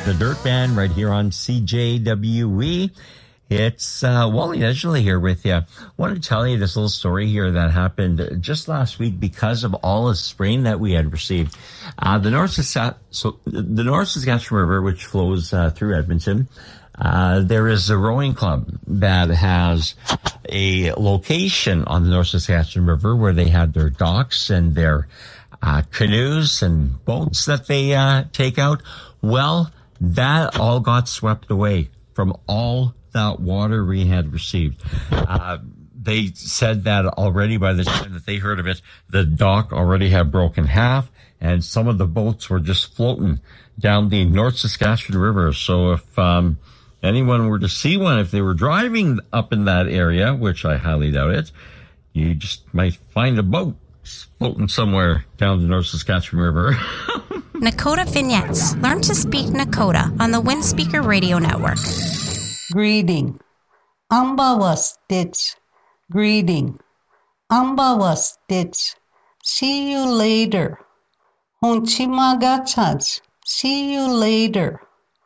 The Dirt Band right here on CJWE. It's Wally Edgley here with you. I want to tell you this little story here that happened just last week because of all the spraying that we had received. The North Saskatchewan River, which flows through Edmonton, there is a rowing club that has a location on the North Saskatchewan River where they have their docks and their canoes and boats that they take out. Well, that all got swept away from all that water we had received. They said that already by the time that they heard of it, the dock already had broken half and some of the boats were just floating down the North Saskatchewan River. So if anyone were to see one, if they were driving up in that area, which I highly doubt it, you just might find a boat floating somewhere down the North Saskatchewan River. Nakota Vignettes. Learn to speak Nakota on the Windspeaker Radio Network. Greeting. Ambawa Stitch. Greeting. Ambawa Stitch. See you later. Honchimagachaj. See you later.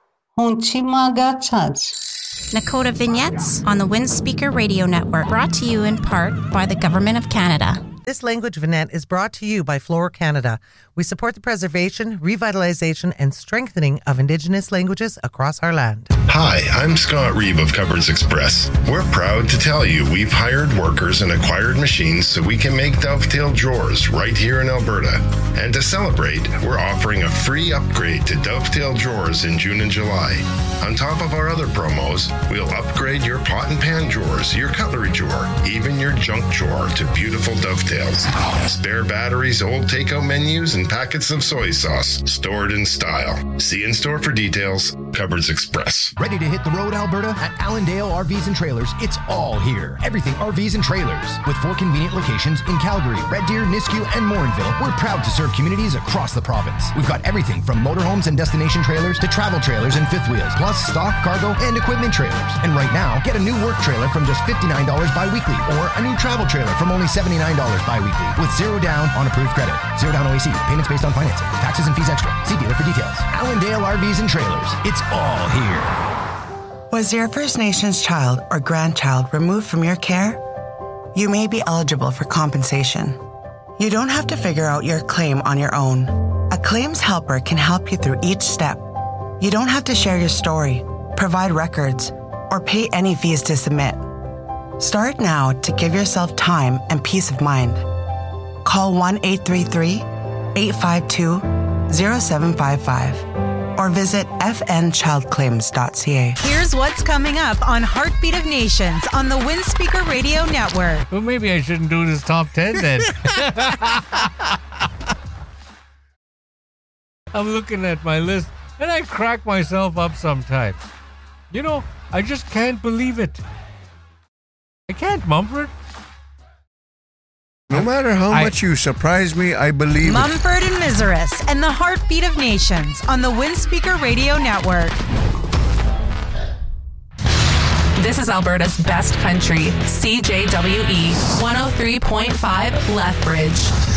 Honchimagachaj. Nakota Vignettes on the Windspeaker Radio Network. Brought to you in part by the Government of Canada. This language vignette is brought to you by Flora Canada. We support the preservation, revitalization, and strengthening of Indigenous languages across our land. Hi, I'm Scott Reeve of Cupboards Express. We're proud to tell you we've hired workers and acquired machines so we can make dovetail drawers right here in Alberta. And to celebrate, we're offering a free upgrade to dovetail drawers in June and July. On top of our other promos, we'll upgrade your pot and pan drawers, your cutlery drawer, even your junk drawer to beautiful dovetails. Spare batteries, old takeout menus, and packets of soy sauce stored in style. See in store for details. Cupboards Express. Ready to hit the road, Alberta? At Allendale RVs and Trailers, it's all here. Everything RVs and trailers. With 4 convenient locations in Calgary, Red Deer, Nisku, and Morinville, we're proud to serve communities across the province. We've got everything from motorhomes and destination trailers to travel trailers and fifth wheels, plus stock, cargo, and equipment trailers. And right now, get a new work trailer from just $59 bi-weekly or a new travel trailer from only $79 bi-weekly with zero down on approved credit. Zero down OAC. Payments based on financing. Taxes and fees extra. See dealer for details. Allendale RVs and Trailers. It's all here. Was your First Nations child or grandchild removed from your care? You may be eligible for compensation. You don't have to figure out your claim on your own. A claims helper can help you through each step. You don't have to share your story, provide records, or pay any fees to submit. Start now to give yourself time and peace of mind. Call 1-833-852-0755 or visit fnchildclaims.ca. Here's what's coming up on Heartbeat of Nations on the Windspeaker Radio Network. Well, maybe I shouldn't do this top 10 then. I'm looking at my list and I crack myself up sometimes. You know, I just can't believe it. I can't, Mumford. No matter how much you surprise me, I believe Mumford and Miseris and the Heartbeat of Nations on the Windspeaker Radio Network. This is Alberta's best country, CJWE 103.5 Lethbridge.